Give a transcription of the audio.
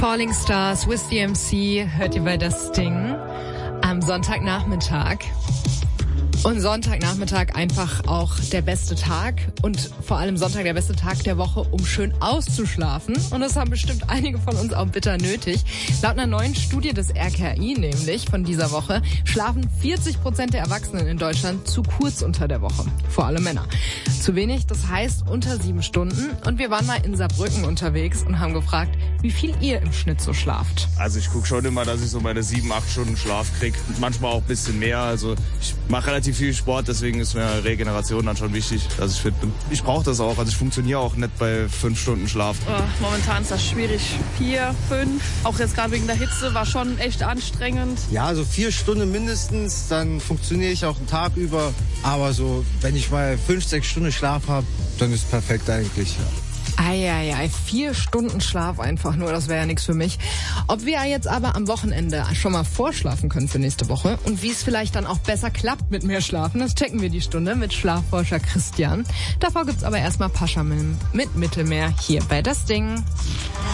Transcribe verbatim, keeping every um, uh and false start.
Falling Stars with D M C hört ihr bei Das Ding am Sonntagnachmittag. Und Sonntagnachmittag einfach auch der beste Tag und vor allem Sonntag der beste Tag der Woche, um schön auszuschlafen. Und das haben bestimmt einige von uns auch bitter nötig. Laut einer neuen Studie des R K I nämlich von dieser Woche schlafen vierzig Prozent der Erwachsenen in Deutschland zu kurz unter der Woche. Vor allem Männer. Zu wenig, das heißt unter sieben Stunden. Und wir waren mal in Saarbrücken unterwegs und haben gefragt, wie viel ihr im Schnitt so schlaft. Also ich gucke schon immer, dass ich so meine sieben, acht Stunden Schlaf kriege. Manchmal auch ein bisschen mehr. Also ich mache relativ viel Sport, deswegen ist mir Regeneration dann schon wichtig, dass ich fit bin. Ich brauche das auch, also ich funktioniere auch nicht bei fünf Stunden Schlaf. Oh, momentan ist das schwierig. Vier, fünf, auch jetzt gerade wegen der Hitze, war schon echt anstrengend. Ja, so vier Stunden mindestens, dann funktioniere ich auch einen Tag über. Aber so, wenn ich mal fünf, sechs Stunden Schlaf habe, dann ist perfekt eigentlich. Eieiei, vier Stunden Schlaf einfach nur, das wäre ja nichts für mich. Ob wir jetzt aber am Wochenende schon mal vorschlafen können für nächste Woche und wie es vielleicht dann auch besser klappt mit mehr Schlafen, das checken wir die Stunde mit Schlafforscher Christian. Davor gibt's aber erstmal Pascha mit Mittelmeer hier bei Das Ding.